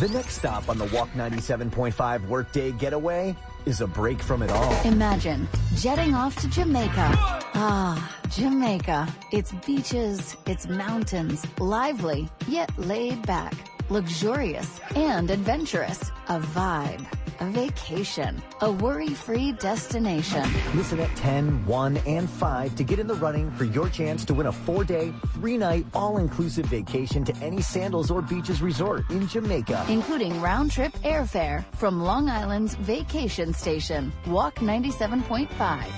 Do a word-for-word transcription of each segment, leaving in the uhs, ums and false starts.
The next stop on the Walk ninety-seven point five Workday Getaway is a break from it all. Imagine jetting off to Jamaica. Ah, Jamaica. It's beaches, it's mountains, lively, yet laid back, luxurious and adventurous. A vibe, a vacation, a worry-free destination. Listen at ten, one, and five to get in the running for your chance to win a four-day, three-night, all-inclusive vacation to any Sandals or Beaches resort in Jamaica. Including round-trip airfare from Long Island's vacation station. Walk ninety-seven point five.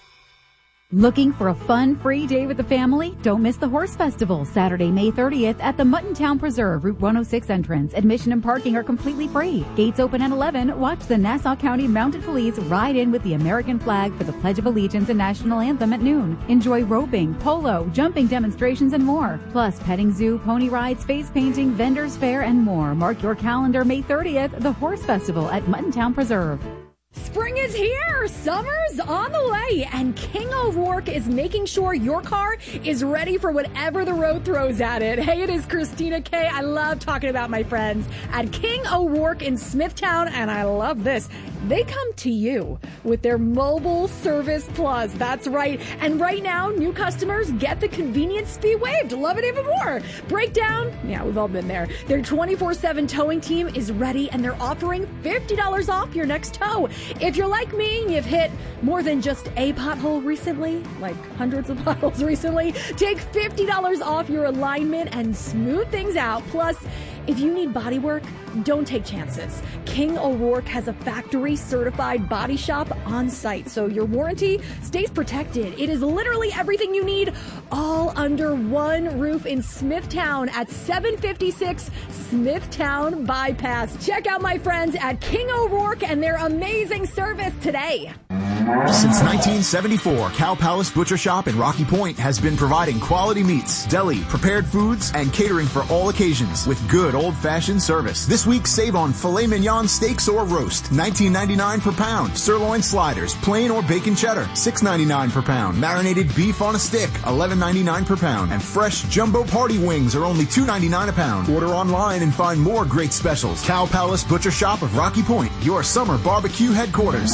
Looking for a fun, free day with the family? Don't miss the Horse Festival, Saturday, May thirtieth at the Muttontown Preserve, Route one oh six entrance. Admission and parking are completely free. Gates open at eleven. Watch the Nassau County Mounted Police ride in with the American flag for the Pledge of Allegiance and National Anthem at noon. Enjoy roping, polo, jumping demonstrations, and more. Plus, petting zoo, pony rides, face painting, vendors fair, and more. Mark your calendar, May thirtieth, the Horse Festival at Muttontown Preserve. Spring is here, summer's on the way, and King O'Rourke is making sure your car is ready for whatever the road throws at it. Hey, it is Christina Kay. I love talking about my friends at King O'Rourke in Smithtown, and I love this. They come to you with their Mobile Service Plus. That's right. And right now, new customers get the convenience fee waived. Love it even more. Breakdown? Yeah, we've all been there. Their twenty-four seven towing team is ready, and they're offering fifty dollars off your next tow. If you're like me and you've hit more than just a pothole recently, like hundreds of potholes recently, take fifty dollars off your alignment and smooth things out. Plus, if you need body work, don't take chances. King O'Rourke has a factory-certified body shop on site, so your warranty stays protected. It is literally everything you need, all under one roof in Smithtown at seven fifty-six Smithtown Bypass. Check out my friends at King O'Rourke and their amazing service today. Since nineteen seventy-four, Cow Palace Butcher Shop in Rocky Point has been providing quality meats, deli, prepared foods, and catering for all occasions with good old-fashioned service. This week, save on filet mignon steaks or roast, nineteen ninety-nine per pound. Sirloin sliders, plain or bacon cheddar, six ninety-nine per pound. Marinated beef on a stick, eleven ninety-nine per pound. And fresh jumbo party wings are only two ninety-nine a pound. Order online and find more great specials. Cow Palace Butcher Shop of Rocky Point, your summer barbecue headquarters.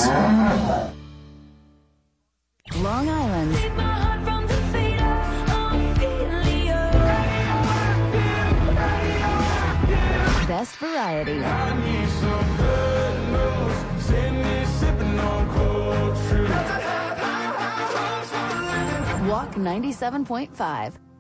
Long Island. Best variety. Walk ninety-seven point five.